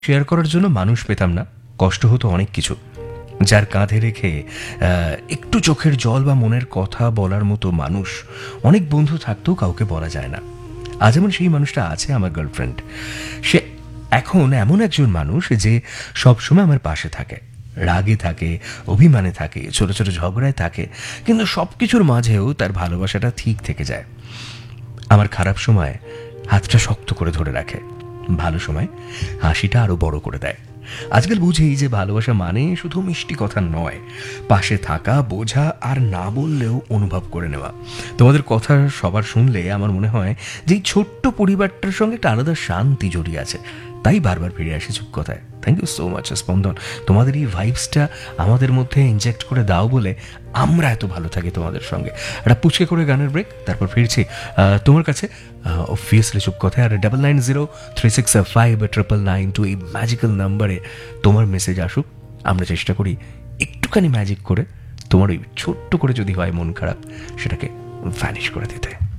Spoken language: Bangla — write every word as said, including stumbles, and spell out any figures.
শেয়ার করার জন্য মানুষ পেতাম না, কষ্ট হতো অনেক কিছু। যার কাঁধে রেখে আহ, একটু চোখের জল বা মনের কথা বলার মতো মানুষ, অনেক বন্ধু থাকতেও কাউকে বলা যায় না। আজ এমন সেই মানুষটা আছে আমার গার্লফ্রেন্ড। সে এখন এমন একজন মানুষ যে সবসময় আমার পাশে থাকে, রাগে থাকে, অভিমানে থাকে, ছোট ছোট ঝগড়ায় থাকে, কিন্তু সব কিছুর মাঝেও তার ভালোবাসাটা ঠিক থেকে যায়। আমার খারাপ সময় হাতটা শক্ত করে ধরে রাখে, ভালো সময় হাসিটা আরো বড় করে দেয়। আজকাল বুঝি যে ভালোবাসা মানে শুধু মিষ্টি কথা নয়, পাশে থাকা, বোঝা আর না বললেও অনুভব করে নেওয়া। তোমাদের কথা সবার শুনলে আমার মনে হয় যে এই ছোট্ট পরিবারটার সঙ্গে একটা আলাদা শান্তি জড়িয়ে আছে। তাই বারবার ফিরে আসি চুপ কথায়। থ্যাংক ইউ সো মাচ স্পন্দন, তোমাদের এই ভাইবসটা আমাদের মধ্যে ইনজেক্ট করে দাও বলে আমরা এত ভালো থাকি তোমাদের সঙ্গে। একটা পুচকে করে গানের ব্রেক, তারপর ফিরছি আহ, তোমার কাছে অবভিয়াসলি চুপ কথায়। আর double nine zero three six five triple nine two এই ম্যাজিক্যাল নাম্বারে তোমার মেসেজ আসুক। আমরা চেষ্টা করি একটুখানি ম্যাজিক করে তোমার ওই ছোট্ট করে যদি হয় মন খারাপ, সেটাকে ভ্যানিশ করে দিতে।